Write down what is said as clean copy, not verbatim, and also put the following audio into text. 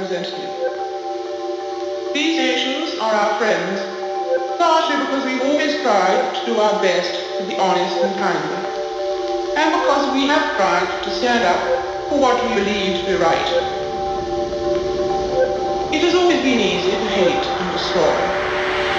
representative. These nations are our friends, largely because we've always tried to do our best to be honest and kindly, and because we have tried to stand up for what we believe to be right. It has always been easy to hate and destroy.